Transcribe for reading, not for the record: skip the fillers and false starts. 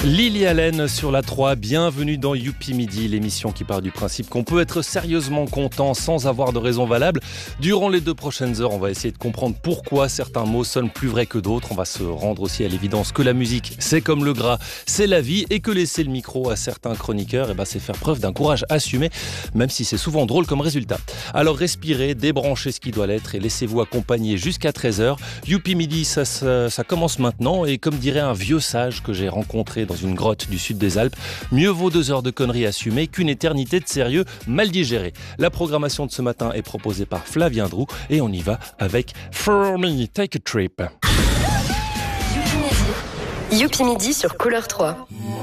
Lily Allen sur la 3, bienvenue dans Youpi Midi, l'émission qui part du principe qu'on peut être sérieusement content sans avoir de raison valable. Durant les 2 prochaines heures, on va essayer de comprendre pourquoi certains mots sonnent plus vrais que d'autres. On va se rendre aussi à l'évidence que la musique, c'est comme le gras, c'est la vie, et que laisser le micro à certains chroniqueurs, c'est faire preuve d'un courage assumé, même si c'est souvent drôle comme résultat. Alors respirez, débranchez ce qui doit l'être et laissez-vous accompagner jusqu'à 13h. Youpi Midi, ça commence maintenant, et comme dirait un vieux sage que j'ai rencontré dans une grotte du sud des Alpes, mieux vaut 2 heures de conneries assumées qu'une éternité de sérieux mal digéré. La programmation de ce matin est proposée par Flavien Drou et on y va avec For Me, Take a Trip. Youpi Midi sur Couleur 3.